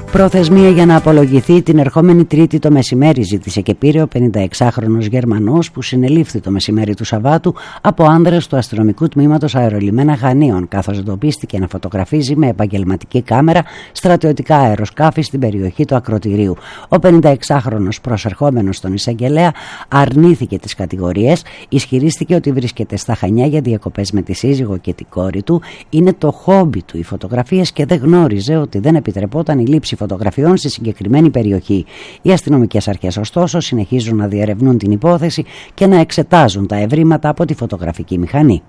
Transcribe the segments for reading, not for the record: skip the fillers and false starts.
Προθεσμία για να απολογηθεί την ερχόμενη Τρίτη το μεσημέρι ζήτησε και πήρε ο 56χρονος Γερμανός που συνελήφθη το μεσημέρι του Σαββάτου από άνδρες του αστυνομικού τμήματος Αερολιμένα Χανίων, καθώς εντοπίστηκε να φωτογραφίζει με επαγγελματική κάμερα στρατιωτικά αεροσκάφη στην περιοχή του ακρωτηρίου. Ο 56χρονος προσερχόμενος στον εισαγγελέα αρνήθηκε τις κατηγορίες, ισχυρίστηκε ότι βρίσκεται στα Χανιά για διακοπές με τη σύζυγο και την κόρη του, είναι το χόμπι του οι φωτογραφίες και δεν γνώριζε ότι δεν επιτρεπόταν η λήψη φωτογραφιών στη συγκεκριμένη περιοχή. Οι αστυνομικές αρχές ωστόσο συνεχίζουν να διερευνούν την υπόθεση και να εξετάζουν τα ευρήματα από τη φωτογραφική μηχανή.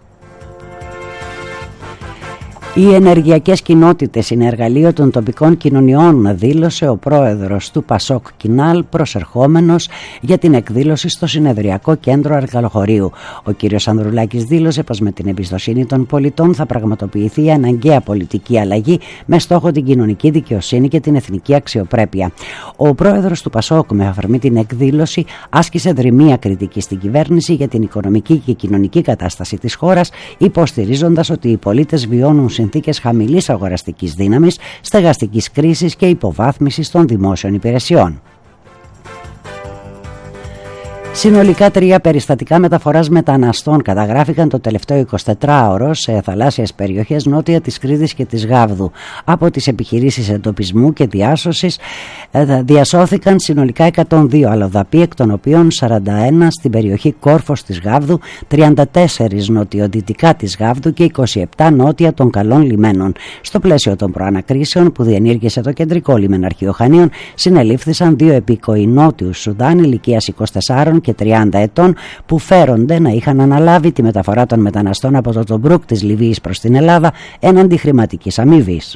Οι ενεργειακές κοινότητες είναι εργαλείο των τοπικών κοινωνιών, δήλωσε ο πρόεδρος του Πασόκ Κινάλ, προσερχόμενος για την εκδήλωση στο Συνεδριακό Κέντρο Αργαλοχωρίου. Ο κ. Ανδρουλάκης δήλωσε πως με την εμπιστοσύνη των πολιτών θα πραγματοποιηθεί η αναγκαία πολιτική αλλαγή με στόχο την κοινωνική δικαιοσύνη και την εθνική αξιοπρέπεια. Ο πρόεδρος του Πασόκ, με αφορμή την εκδήλωση, άσκησε δρυμία κριτική στην κυβέρνηση για την οικονομική και κοινωνική κατάσταση της χώρας, υποστηρίζοντας ότι οι πολίτες βιώνουν συνθήκες χαμηλής αγοραστικής δύναμης, στεγαστικής κρίσης και υποβάθμισης των δημόσιων υπηρεσιών. Συνολικά 3 περιστατικά μεταφοράς μεταναστών καταγράφηκαν το τελευταίο 24ωρο σε θαλάσσιες περιοχές νότια της Κρήτης και της Γάβδου. Από τις επιχειρήσεις εντοπισμού και διάσωσης διασώθηκαν συνολικά 102 αλλοδαποί, εκ των οποίων 41 στην περιοχή Κόρφος της Γάβδου, 34 νοτιοδυτικά της Γάβδου και 27 νότια των Καλών Λιμένων. Στο πλαίσιο των προανακρίσεων που διενήργησε το κεντρικό λιμεναρχείο Χανίων, συνελήφθησαν 2 επίκοοι Νότιου Σουδάν ηλικίας 24 και 30 ετών που φέρονται να είχαν αναλάβει τη μεταφορά των μεταναστών από το Τομπρούκ της Λιβύης προς την Ελλάδα έναντι χρηματικής αμοιβής.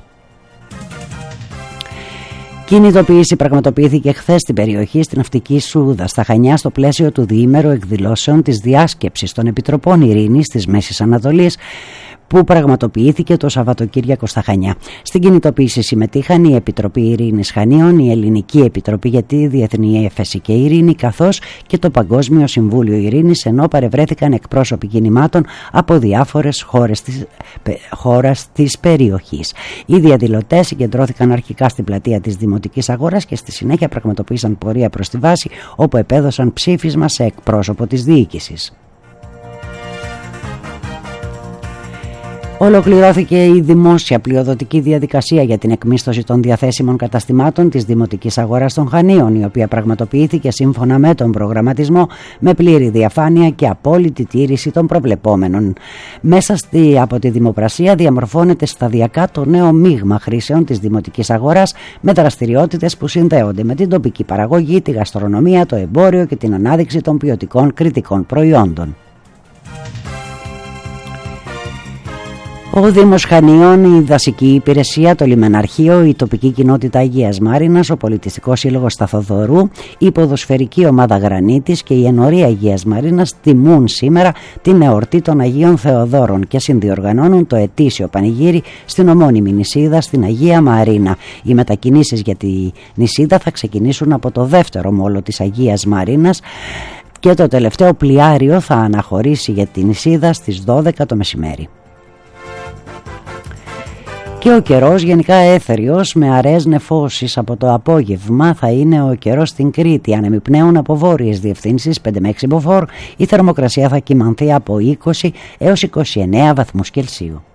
Κινητοποίηση πραγματοποιήθηκε χθες στην περιοχή στην Ναυτική Σούδα, στα Χανιά, στο πλαίσιο του διήμερου εκδηλώσεων της διάσκεψης των Επιτροπών Ειρήνης της Μέσης Ανατολής, που πραγματοποιήθηκε το Σαββατοκύριακο στα Χανιά. Στην κινητοποίηση συμμετείχαν η Επιτροπή Ειρήνης Χανίων, η Ελληνική Επιτροπή για τη Διεθνή Έφεση και Ειρήνη, καθώς και το Παγκόσμιο Συμβούλιο Ειρήνης, ενώ παρευρέθηκαν εκπρόσωποι κινημάτων από διάφορες χώρες της περιοχής. Οι διαδηλωτές συγκεντρώθηκαν αρχικά στην πλατεία της Δημοτικής Αγοράς και στη συνέχεια πραγματοποίησαν πορεία προς τη βάση, όπου επέδωσαν ψήφισμα σε εκπρόσωπο της διοίκησης. Ολοκληρώθηκε η δημόσια πλειοδοτική διαδικασία για την εκμίσθωση των διαθέσιμων καταστημάτων της Δημοτικής Αγοράς των Χανίων, η οποία πραγματοποιήθηκε σύμφωνα με τον προγραμματισμό, με πλήρη διαφάνεια και απόλυτη τήρηση των προβλεπόμενων. Μέσα από τη δημοπρασία διαμορφώνεται σταδιακά το νέο μείγμα χρήσεων της Δημοτικής Αγοράς, με δραστηριότητες που συνδέονται με την τοπική παραγωγή, τη γαστρονομία, το εμπόριο και την ανάδειξη των ποιοτικών κριτικών προϊόντων. Ο Δήμος Χανίων, η Δασική Υπηρεσία, το Λιμεναρχείο, η τοπική κοινότητα Αγίας Μάρινας, ο Πολιτιστικός Σύλλογος Σταθοδωρού, η Ποδοσφαιρική Ομάδα Γρανίτης και η Ενορία Αγίας Μαρίνας τιμούν σήμερα την εορτή των Αγίων Θεοδόρων και συνδιοργανώνουν το ετήσιο πανηγύρι στην ομώνυμη νησίδα στην Αγία Μαρίνα. Οι μετακινήσεις για τη νησίδα θα ξεκινήσουν από το δεύτερο μόλο της Αγίας Μαρίνας και το τελευταίο πλοιάριο θα αναχωρήσει για τη νησίδα στις 12 το μεσημέρι. Και ο καιρός γενικά έθεριος με αραιές νεφώσεις. Από το απόγευμα θα είναι ο καιρός στην Κρήτη. Ανεμιπνέουν από βόρειες διευθύνσεις 5 με 6 μποφόρ. Η θερμοκρασία θα κυμανθεί από 20 έως 29 βαθμούς Κελσίου.